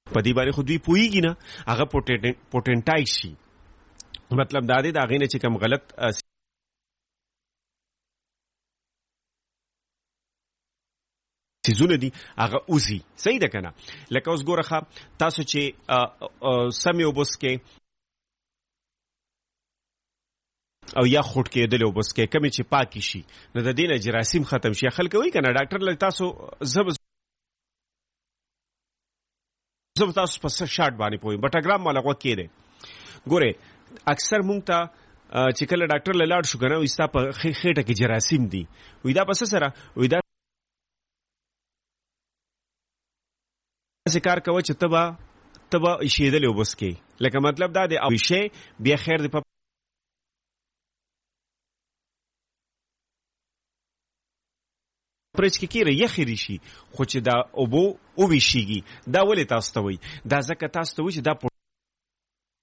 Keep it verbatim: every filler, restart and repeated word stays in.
په دې باندې خو دوی پوهیږي نه هغه پوټنټای شي مطلب دا دی د هغې نه چې کوم غلط سیزونه دي هغه اوزي صحیح ده که نه لکه اوس ګوره ښه تاسو چې سمې اوبه څښئ او یا خوټ کېدلې اوبه څښئ کمې چې پاکې شي نو د دې نه جراثیم ختم شي خلک وایي که نه ډاکټر لږ تاسو زه زه به تاسو په شارټ باندې پوهیم بټاګرام والا غوږ کېدی ګورې اکثر مونږ ته چې کله ډاکټر له لاړ شو که نه وایي ستا په خېټه کې جراثیم دي وایي دا په څه سره وایي دا داسې کار کوه چې ته به ته به ایشېدلې اوبه څښې لکه مطلب دا دی او ایشې بیا خیر دی په پرچ کې کېره یخې دي شي خو چې دا اوبو وویشېږي دا ولې تاسو ته وایي دا ځکه تاسو ته وایي چې دا